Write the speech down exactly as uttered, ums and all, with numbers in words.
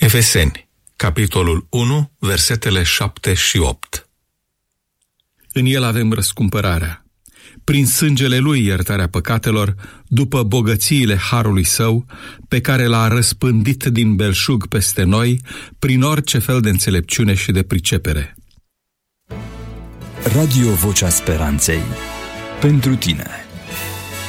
Efeseni, capitolul unu, versetele șapte și opt. În el avem răscumpărarea, prin sângele lui iertarea păcatelor, după bogățiile harului său, pe care l-a răspândit din belșug peste noi, prin orice fel de înțelepciune și de pricepere. Radio Vocea Speranței. Pentru tine.